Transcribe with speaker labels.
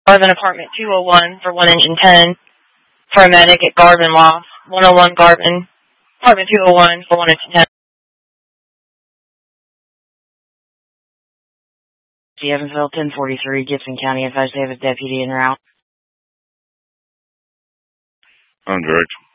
Speaker 1: Garvin Apartment 201 for 1 Engine 10. Paramedic at Garvin Loft. 101 Garvin. Apartment 201 for 1 Engine 10.
Speaker 2: Evansville, 1043, Gibson County, advised they have a deputy en route.
Speaker 3: On direct.